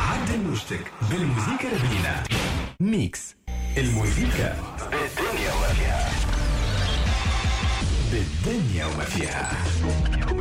عبد المشتك بالموسيقى لبنان. ميكس الموسيقى بالدنيا وما فيها. بالدنيا وما فيها.